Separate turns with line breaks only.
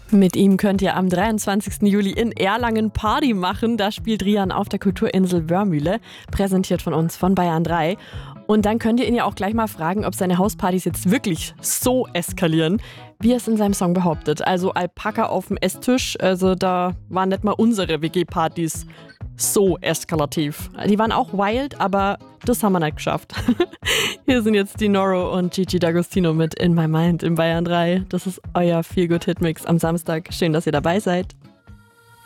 Mit ihm könnt ihr am 23. Juli in Erlangen Party machen. Da spielt Rian auf der Kulturinsel Wörmühle, präsentiert von uns von Bayern 3. Und dann könnt ihr ihn ja auch gleich mal fragen, ob seine Hauspartys jetzt wirklich so eskalieren, wie er es in seinem Song behauptet. Also Alpaka auf dem Esstisch, also da waren nicht mal unsere WG-Partys so eskalativ. Die waren auch wild, aber das haben wir nicht geschafft. Hier sind jetzt die Noro und Gigi D'Agostino mit In My Mind im Bayern 3. Das ist euer Feel-Good-Hit-Mix am Samstag. Schön, dass ihr dabei seid.